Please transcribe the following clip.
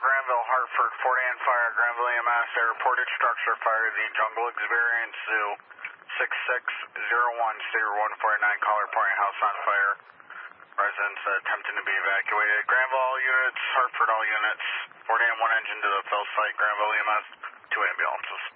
Granville, Hartford, Fort Ann Fire, Granville EMS, a reported structure fire, the Jungle Experience Zoo, 6601, Cedar 149, caller reporting house on fire. Residents attempting to be evacuated. Granville, all units, Hartford, all units, Fort Ann, 1 engine to the fill site, Granville EMS, 2 ambulances.